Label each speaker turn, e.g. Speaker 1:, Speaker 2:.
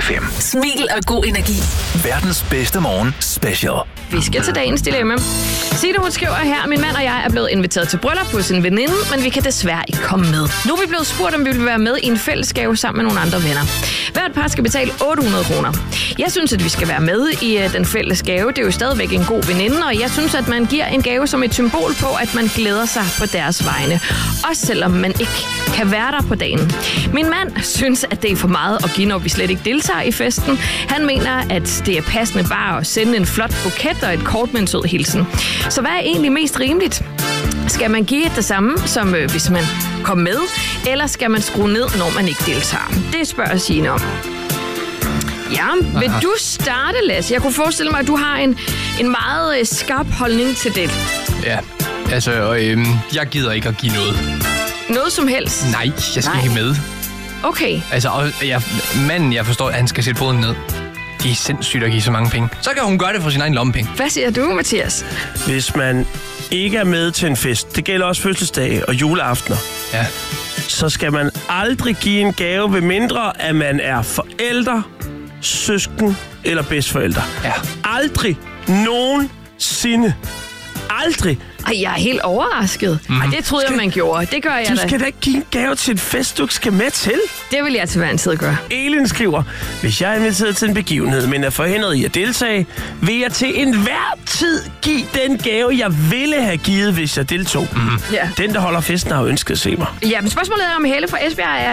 Speaker 1: FM.
Speaker 2: Smil og god energi.
Speaker 1: Verdens bedste morgen special.
Speaker 3: Vi skal til dagens dilemma. Signe, hun skriver her, min mand og jeg er blevet inviteret til bryllup hos en veninde, men vi kan desværre ikke komme med. Nu er vi blevet spurgt, om vi vil være med i en fællesgave sammen med nogle andre venner. Hvert par skal betale 800 kroner. Jeg synes, at vi skal være med i den fælles gave. Det er jo stadigvæk en god veninde, og jeg synes, at man giver en gave som et symbol på, at man glæder sig på deres vegne. Også selvom man ikke kan være der på dagen. Min mand synes, at det er for meget at give, når vi slet ikke deltager i festen. Han mener, at det er passende bare at sende en flot buket og et kort med en sød hilsen. Så hvad er egentlig mest rimeligt? Skal man give det samme, som hvis man kom med, eller skal man skrue ned, når man ikke deltager? Det spørger Signe om. Ja, vil du starte, Lasse? Jeg kunne forestille mig, at du har en meget skarp holdning til det.
Speaker 4: Ja, altså, jeg gider ikke at give noget.
Speaker 3: Noget som helst?
Speaker 4: Nej, jeg skal ikke med.
Speaker 3: Okay.
Speaker 4: Altså, manden, jeg forstår, at han skal sætte foden ned. Det er sindssygt at give så mange penge. Så kan hun gøre det for sin egen lommepenge.
Speaker 3: Hvad siger du, Mathias?
Speaker 5: Hvis man ikke er med til en fest, det gælder også fødselsdage og juleaftener,
Speaker 4: ja,
Speaker 5: så skal man aldrig give en gave, ved mindre at man er forældre, søsken eller bedstforældre.
Speaker 4: Ja.
Speaker 5: Aldrig nogensinde. Aldrig.
Speaker 3: Ej, jeg er helt overrasket. Ej, det troede jeg, man gjorde. Det gør jeg da.
Speaker 5: Du skal da ikke give en gave til en fest, du ikke skal med til.
Speaker 3: Det vil jeg til hver en tid gøre.
Speaker 5: Elin skriver, hvis jeg er inviteret til en begivenhed, men er forhindret i at deltage, vil jeg til enhver tid give den gave, jeg ville have givet, hvis jeg deltog.
Speaker 3: Ja.
Speaker 5: Den, der holder festen, har ønsket at se mig.
Speaker 3: Ja, men spørgsmålet er, om Helle fra Esbjerg er